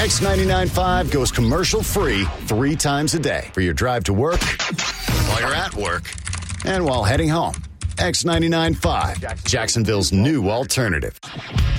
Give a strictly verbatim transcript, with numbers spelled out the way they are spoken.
X ninety-nine point five goes commercial-free three times a day for your drive to work, while you're at work, and while heading home. X ninety-nine point five, Jacksonville's new alternative.